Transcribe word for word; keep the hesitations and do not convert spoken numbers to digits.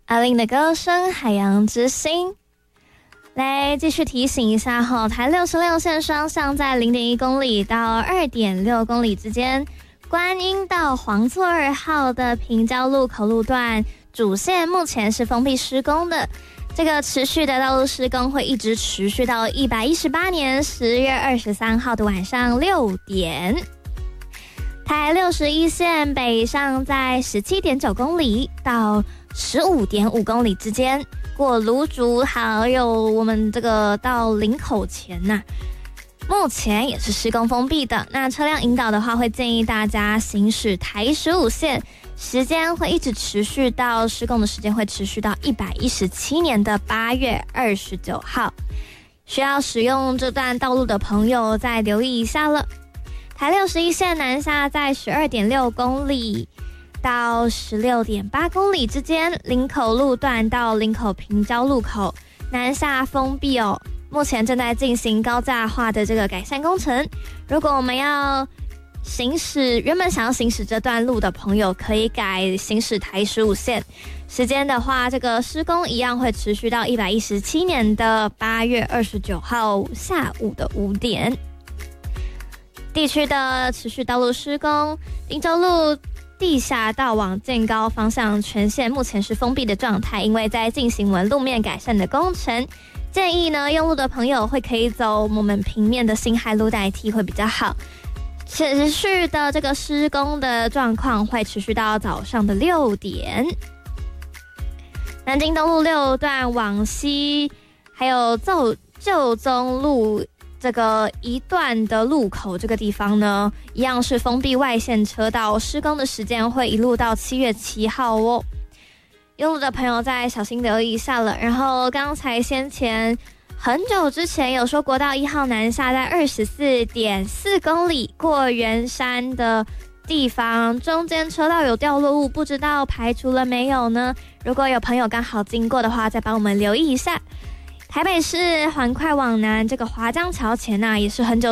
阿令的歌声《海洋之心》。来继续提醒一下哈，台六十六线双向在 零点一公里到 二点六公里之间，观音到黄厝二号的平交路口路段主线目前是封闭施工的，这个持续的道路施工会一直持续到一百一十八年十月二十三号的晚上六点。台六十一线北上在 十七点九公里到 十五点五公里之间，过芦竹还有我们这个到林口前呐、啊，目前也是施工封闭的。那车辆引导的话，会建议大家行驶台十五线，时间会一直持续到施工的时间会持续到一百一十七年的八月二十九号。需要使用这段道路的朋友再留意一下了。台六十一线南下在 十二点六公里到 十六点八公里之间，林口路段到林口平交路口南下封闭哦，目前正在进行高架化的这个改善工程。如果我们要行驶原本想要行驶这段路的朋友，可以改行驶台十五线，时间的话这个施工一样会持续到一百一十七年的八月二十九号下午的五点。地区的持续道路施工，汀州路地下道往建高方向全线目前是封闭的状态，因为在进行完路面改善的工程，建议呢用路的朋友会可以走我们平面的辛亥路代替会比较好。持续的这个施工的状况会持续到早上的六点。南京东路六段往西，还有旧旧宗路这个一段的路口这个地方呢，一样是封闭外线车道，施工的时间会一路到七月七号哦。用路的朋友再小心留意一下了。然后刚才先前很久之前有说国道一号南下在 二十四点四公里过圆山的地方，中间车道有掉落物，不知道排除了没有呢？如果有朋友刚好经过的话，再帮我们留意一下。台北市环快往南这个华江桥前啊，也是很久